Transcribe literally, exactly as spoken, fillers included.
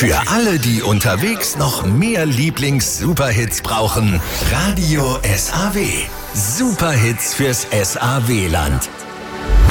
Für alle, die unterwegs noch mehr Lieblings-Superhits brauchen, Radio S A W. Superhits fürs S A W-Land.